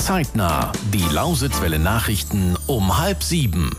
Zeitnah. Die Lausitzwelle Nachrichten um 6:30.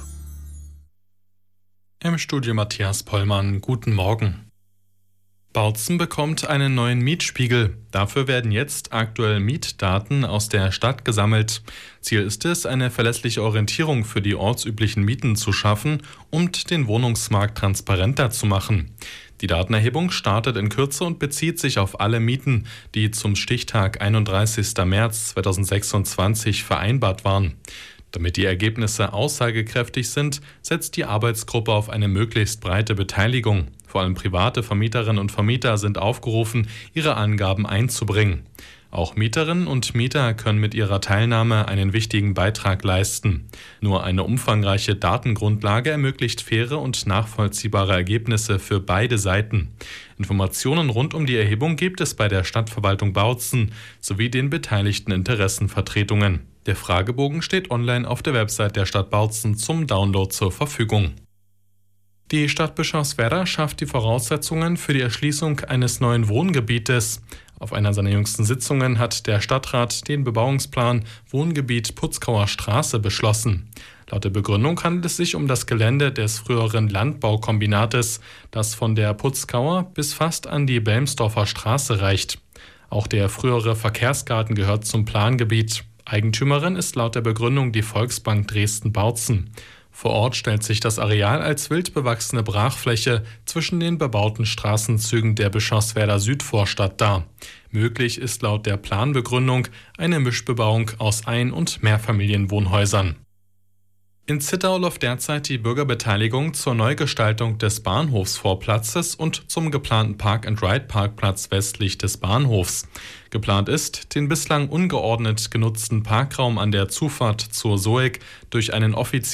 Im Studio Matthias Pollmann. Guten Morgen. Bautzen bekommt einen neuen Mietspiegel. Dafür werden jetzt aktuell Mietdaten aus der Stadt gesammelt. Ziel ist es, eine verlässliche Orientierung für die ortsüblichen Mieten zu schaffen und den Wohnungsmarkt transparenter zu machen. Die Datenerhebung startet in Kürze und bezieht sich auf alle Mieten, die zum Stichtag 31. März 2026 vereinbart waren. Damit die Ergebnisse aussagekräftig sind, setzt die Arbeitsgruppe auf eine möglichst breite Beteiligung. Vor allem private Vermieterinnen und Vermieter sind aufgerufen, ihre Angaben einzubringen. Auch Mieterinnen und Mieter können mit ihrer Teilnahme einen wichtigen Beitrag leisten. Nur eine umfangreiche Datengrundlage ermöglicht faire und nachvollziehbare Ergebnisse für beide Seiten. Informationen rund um die Erhebung gibt es bei der Stadtverwaltung Bautzen sowie den beteiligten Interessenvertretungen. Der Fragebogen steht online auf der Website der Stadt Bautzen zum Download zur Verfügung. Die Stadt Bischofswerda schafft die Voraussetzungen für die Erschließung eines neuen Wohngebietes. Auf einer seiner jüngsten Sitzungen hat der Stadtrat den Bebauungsplan Wohngebiet Putzkauer Straße beschlossen. Laut der Begründung handelt es sich um das Gelände des früheren Landbaukombinates, das von der Putzkauer bis fast an die Belmsdorfer Straße reicht. Auch der frühere Verkehrsgarten gehört zum Plangebiet. Eigentümerin ist laut der Begründung die Volksbank Dresden-Bautzen. Vor Ort stellt sich das Areal als wild bewachsene Brachfläche zwischen den bebauten Straßenzügen der Bischofswerder Südvorstadt dar. Möglich ist laut der Planbegründung eine Mischbebauung aus Ein- und Mehrfamilienwohnhäusern. In Zittau läuft derzeit die Bürgerbeteiligung zur Neugestaltung des Bahnhofsvorplatzes und zum geplanten Park-and-Ride-Parkplatz westlich des Bahnhofs. Geplant ist, den bislang ungeordnet genutzten Parkraum an der Zufahrt zur Soeg durch einen offiziellen